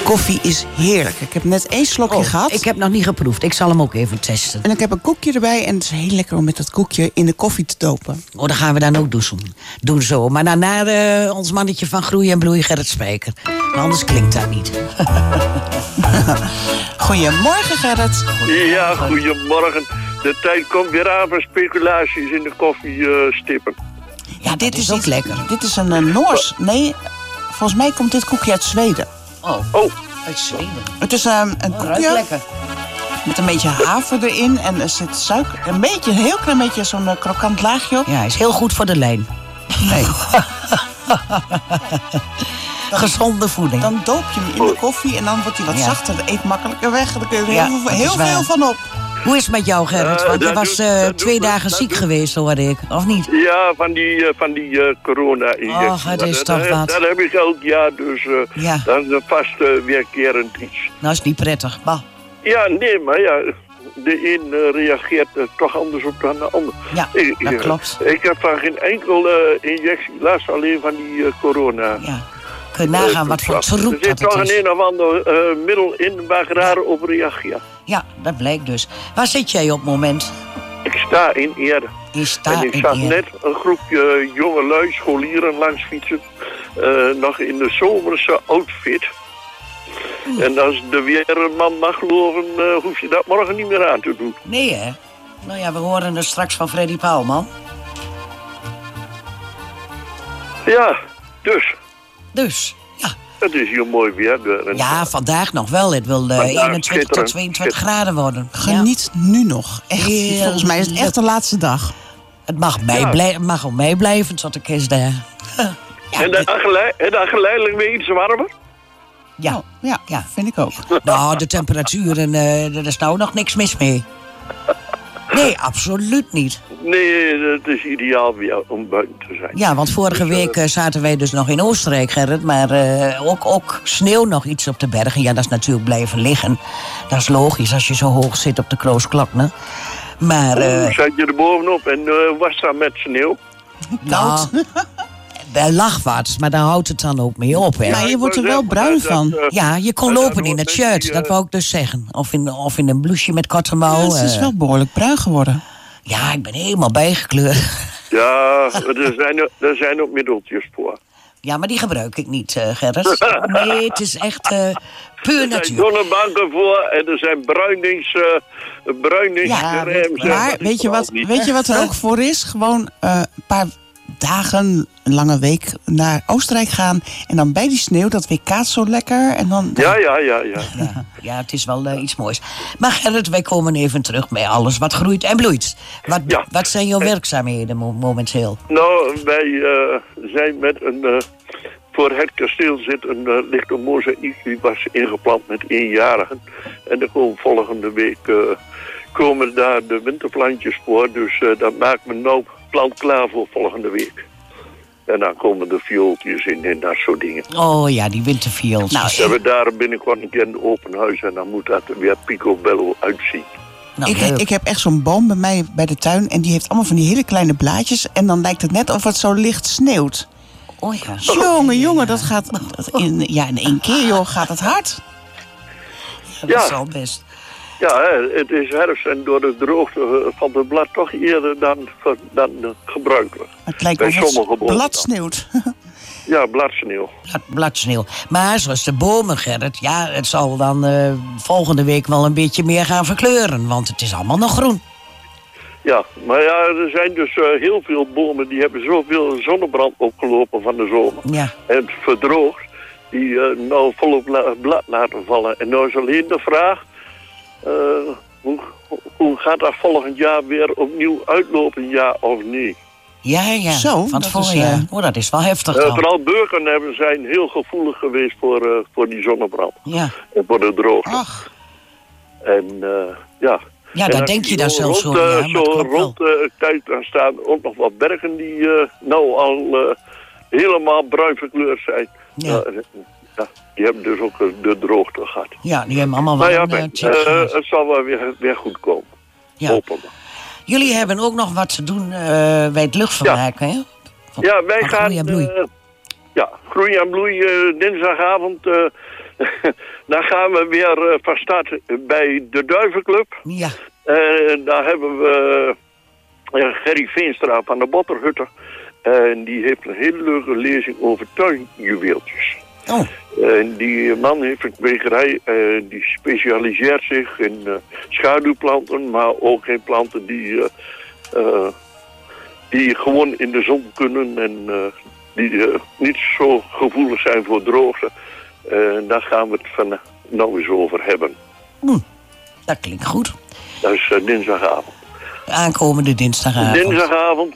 koffie is heerlijk. Ik heb net 1 slokje gehad. Ik heb nog niet geproefd. Ik zal hem ook even testen. En ik heb een koekje erbij. En het is heel lekker om met dat koekje in de koffie te dopen. Oh, dat gaan we dan ook doen zo. Maar dan naar ons mannetje van Groei en Bloei, Gerrit Spijker. Maar anders klinkt dat niet. Goedemorgen, Gerrit. Ja, goedemorgen. De tijd komt weer aan voor speculaties in de koffiestippen. Ja, dit is ook lekker. Dit is een Noors. Nee, volgens mij komt dit koekje uit Zweden. Oh. Uit Zweden. Het is een koekje lekker. met een beetje haver erin. En er zit suiker. Een heel klein beetje zo'n krokant laagje op. Ja, is heel goed voor de lijn. Nee. Gezonde voeding. Dan doop je hem in de koffie en dan wordt hij wat zachter. Dat eet makkelijker weg. Dan kun je er heel veel van op. Hoe is het met jou, Gerrit? Want je was 2 dagen ziek geweest, hoorde ik. Of niet? Ja, van die corona-injectie. Och, het is toch wat. Dat heb ik elk jaar, dus dat is vast weerkerend iets. Nou, is niet prettig. Bah. Ja, nee, maar ja, de een reageert toch anders op dan de ander. Ja, dat klopt. Ik heb van geen enkele injectie last, alleen van die corona. Ja. Kun je nagaan wat voor troep dat het is. Er zit toch een of ander middel in waar ik raar op reageer. Ja, dat blijkt dus. Waar zit jij op het moment? Ik sta in Ede. En ik zag net een groepje jongelui, scholieren langs fietsen. Nog in de zomerse outfit. En als de weerman mag geloven, hoef je dat morgen niet meer aan te doen. Nee, hè? Nou ja, we horen er straks van Freddy Paalman. Ja, dus. Ja. Het is hier mooi weer. Ja, vandaag nog wel. Het wil 21 tot 22 graden worden. Geniet nu nog. Echt, volgens mij is het echt de laatste dag. Het mag op mij blijven tot de kerstdag. En dan geleidelijk weer iets warmer? Ja. Ja, vind ik ook. Nou, de temperaturen, er is nou nog niks mis mee. Nee, absoluut niet. Nee, het is ideaal weer om buiten te zijn. Ja, want vorige week zaten wij dus nog in Oostenrijk, Gerrit. Maar ook sneeuw nog iets op de bergen. Ja, dat is natuurlijk blijven liggen. Dat is logisch als je zo hoog zit op de Kroosklokne. Maar... zat je er bovenop en was dat met sneeuw? Koud. Er lag wat, maar daar houdt het dan ook mee op. Hè? Maar je wordt er wel bruin van. Ja, je kon lopen in het shirt, dat wou ik dus zeggen. Of in een blouseje met korte mouw. Ja, het is wel behoorlijk bruin geworden. Ja, ik ben helemaal bijgekleurd. Ja, er zijn ook middeltjes voor. Ja, maar die gebruik ik niet, Gerrit. Nee, het is echt puur natuur. Er zijn zonnebanken voor en er zijn bruiningscremes. Maar weet je wat er ook voor is? Gewoon een paar dagen, een lange week naar Oostenrijk gaan. En dan bij die sneeuw, dat weer kaatst zo lekker. En dan... Ja, het is wel iets moois. Maar Gerrit, wij komen even terug bij alles wat groeit en bloeit. Wat zijn jouw werkzaamheden momenteel? Nou, wij zijn met een... voor het kasteel ligt een mozaïek, die was ingeplant met 1-jarigen. En er komen volgende week komen daar de winterplantjes voor. Dus dat maakt me nou plant klaar voor volgende week. En dan komen de viooltjes in en dat soort dingen. Oh ja, die winterviooltjes. Nou, we hebben daar binnenkort een keer een open huis en dan moet dat er weer picobello uitzien. Nou, ik heb echt zo'n boom bij mij bij de tuin en die heeft allemaal van die hele kleine blaadjes. En dan lijkt het net of het zo licht sneeuwt. Oh ja. Jongen, dat gaat in 1 keer, joh, gaat het hard. Ja, dat is al best. Ja, het is herfst en door de droogte valt het blad toch eerder dan gebruikelijk. Het lijkt of het blad sneeuwt. Ja, bladsneeuw. Bladsneeuw. Maar zoals de bomen, Gerrit, ja, het zal dan volgende week wel een beetje meer gaan verkleuren. Want het is allemaal nog groen. Ja, maar ja, er zijn dus heel veel bomen die hebben zoveel zonnebrand opgelopen van de zomer. Ja. En verdroogd, die nou volop blad laten vallen. En nou is alleen de vraag, hoe gaat dat volgend jaar weer opnieuw uitlopen, ja of nee? Ja. Zo, van het voorjaar. Dat is wel heftig dan. Vooral burgeren zijn heel gevoelig geweest voor die zonnebrand. Ja. En voor de droogte. Ach. En ja... Ja, daar denk je daar zelfs zo. Rond de tijd dan staan ook nog wat bergen die nou al helemaal bruin verkleurd zijn. Ja. Die hebben dus ook de droogte gehad. Ja, die hebben allemaal wel een check gehad. Het zal wel weer goed komen. Ja. Hopen we. Jullie hebben ook nog wat te doen bij het luchtvermaak, hè? Ja, wij gaan... Ja, groei en bloei dinsdagavond. Dan gaan we weer van start bij de Duivenclub. Ja. Daar hebben we Gerry Veenstra van de Botterhutte. En die heeft een hele leuke lezing over tuinjuweeltjes. Oh. En die man heeft een kwekerij. Die specialiseert zich in schaduwplanten, maar ook in planten die gewoon in de zon kunnen en die niet zo gevoelig zijn voor droogte. Daar gaan we het van nou eens over hebben. Dat klinkt goed. Dat is dinsdagavond. Aankomende dinsdagavond. Dinsdagavond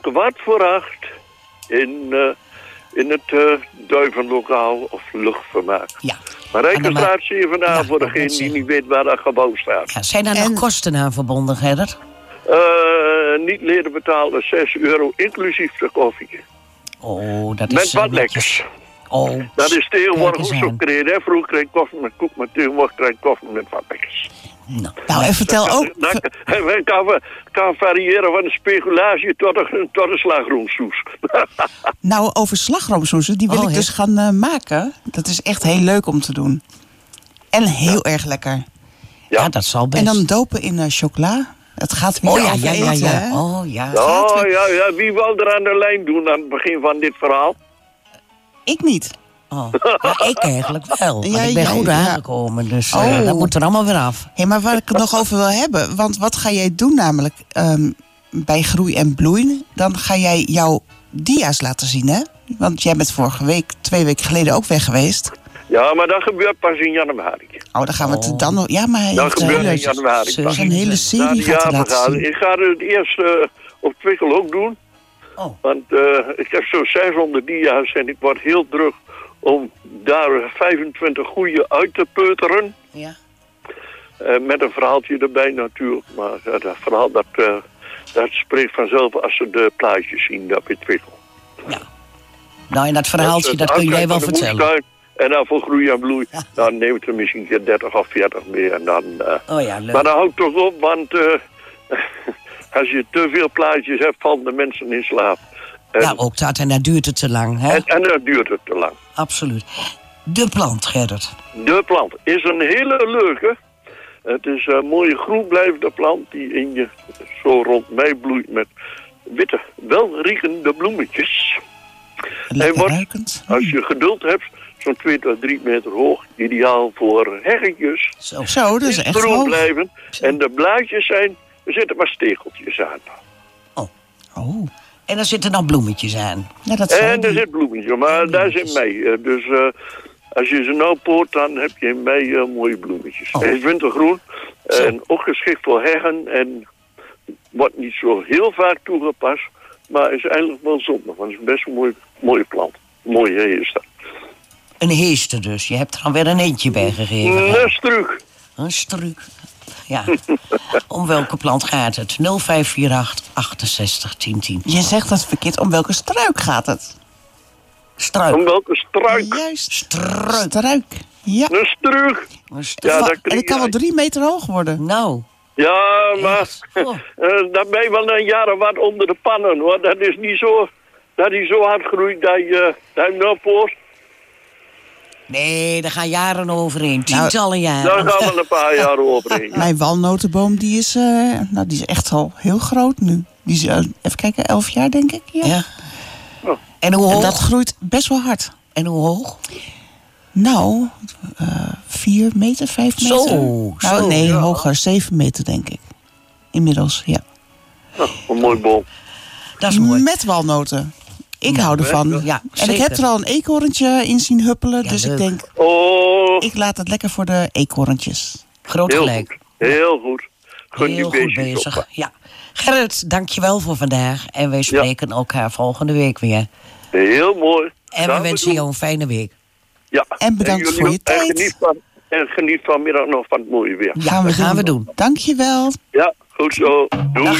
7:15 in het Duivenlokaal of Luchtvermaak. Ja. Maar Rijkenstraat 7A Ja, voor dat degene moet die ik niet weet waar dat gebouw staat. Ja, zijn daar nog kosten aan verbonden, Gerrit? Niet leden betalen €6 inclusief de koffie. Oh, dat is... Met wat netjes. lekkers. Oh, Dat is tegenwoordig kijk ook eens zo aan. kregen. Vroeger kreeg ik koffie met koek, maar tegenwoordig krijg ik koffie met wat lekkers. Nou, en vertel ook... Het kan variëren van een speculatie tot een slagroomsoes. Nou, over slagroomsoezen, die wil ik dus gaan maken. Dat is echt heel leuk om te doen. En heel erg lekker. Ja, dat zal best. En dan dopen in chocola. Het gaat weer over eten, hè? Oh ja. Ja. Wie wil er aan de lijn doen aan het begin van dit verhaal? Ik niet. Oh. Ja, ik eigenlijk wel. Maar ik ben goed aangekomen, dus dat moet er allemaal weer af. Hey, maar waar ik het nog over wil hebben... Want wat ga jij doen namelijk bij Groei en Bloei? Dan ga jij jouw dia's laten zien, hè? Want jij bent vorige week, 2 weken geleden ook weg geweest. Ja, maar dat gebeurt pas in januari. Oh, dan gaan we het dan nog... Ja, maar hij dat heeft gebeurt in januari. Er is een hele serie gaat hij laten zien. Ik ga het eerst op Twickel ook doen. Oh. Want ik heb zo'n 600 dia's en ik word heel druk om daar 25 goede uit te peuteren. Ja. Met een verhaaltje erbij natuurlijk. Maar dat verhaal dat spreekt vanzelf als ze de plaatjes zien daar bij Twickel. Ja. Nou, en dat verhaaltje, dat kun jij wel vertellen. Moestuin, en dan voor Groei en Bloei, dan neemt er misschien 30 of 40 mee. En dan, leuk. Maar dan houdt toch op, want als je te veel plaatjes hebt, vallen de mensen in slaap. Ja, ook dat. En dan duurt het te lang, hè? En dan duurt het te lang. Absoluut. De plant, Gerrit. De plant is een hele leuke. Het is een mooie groenblijvende plant die in je zo rond mei bloeit met witte, welriekende bloemetjes. Hij wordt, als je geduld hebt, zo'n 2 tot 3 meter hoog. Ideaal voor heggetjes. Zo, dat is echt groen hoog. blijven. En de blaadjes zijn, er zitten maar stekeltjes aan. Oh. En er zitten nog bloemetjes aan. Ja, dat en er zit bloemetjes, maar daar zit mei. Dus als je ze nou poort, dan heb je in mei mooie bloemetjes. Hij is wintergroen en ook geschikt voor heggen. En wordt niet zo heel vaak toegepast, maar is eigenlijk wel zonde. Want het is best een mooie plant. Mooie heester. Een heester dus. Je hebt er alweer een eentje bij gegeven. Een struik. Een struik. Ja. Om welke plant gaat het? 0548 68 1010. Je zegt dat verkeerd. Om welke struik gaat het? Struik. Om welke struik? Juist. Struik. Ja. Een struik. Ja, En het kan wel 3 meter hoog worden. Nou. Ja, maar dan ben je wel een jaar of wat onder de pannen, hoor. Dat is niet zo, dat hij zo hard groeit dat je hem nou poort. Nee, daar gaan jaren overheen. Tientallen jaren. Daar gaan we een paar jaar overheen. Mijn walnotenboom, die is echt al heel groot nu. Die is, even kijken, 11 jaar denk ik. Ja. En hoe hoog? En dat groeit best wel hard. En hoe hoog? Nou, 4 meter, 5 meter. Nee, hoger. 7 meter denk ik. Inmiddels, ja. Een mooi boom. Dat is mooi. Met walnoten. Ik hou ervan. Ja, en ik heb er al een eekhoorntje in zien huppelen. Ja, dus leuk. ik denk, ik laat het lekker voor de eekhoorntjes. Groot gelijk. Heel goed. Heel goed bezig. Op. Ja. Gerrit, dankjewel voor vandaag. En wij spreken elkaar volgende week weer. Heel mooi. En we wensen jou een fijne week. Ja. En bedankt voor je tijd. En geniet vanmiddag nog van het mooie weer. Ja, gaan we doen. Dankjewel. Ja, goed zo. Doei. Dag